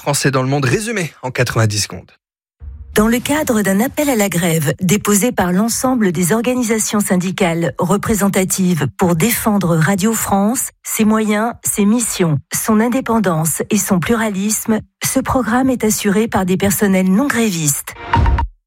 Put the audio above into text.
Français dans le monde, résumé en 90 secondes. Dans le cadre d'un appel à la grève déposé par l'ensemble des organisations syndicales représentatives pour défendre Radio France, ses moyens, ses missions, son indépendance et son pluralisme, ce programme est assuré par des personnels non grévistes.